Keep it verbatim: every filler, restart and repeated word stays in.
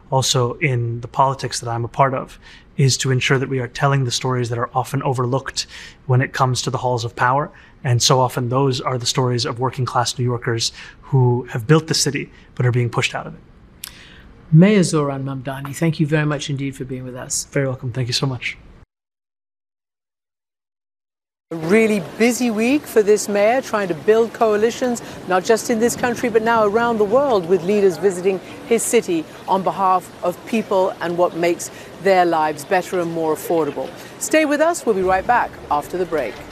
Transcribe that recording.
also in the politics that I'm a part of, is to ensure that we are telling the stories that are often overlooked when it comes to the halls of power. And so often those are the stories of working class New Yorkers who have built the city but are being pushed out of it. Mayor Zohran Mamdani, thank you very much indeed for being with us. Very welcome. Thank you so much. A really busy week for this mayor, trying to build coalitions, not just in this country, but now around the world, with leaders visiting his city on behalf of people and what makes their lives better and more affordable. Stay with us. We'll be right back after the break.